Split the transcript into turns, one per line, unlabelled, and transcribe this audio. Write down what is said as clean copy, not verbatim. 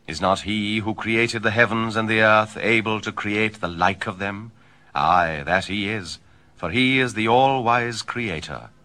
Is not he who created the heavens and the earth able to create the like of them? Aye, that he is, for he is the all-wise Creator.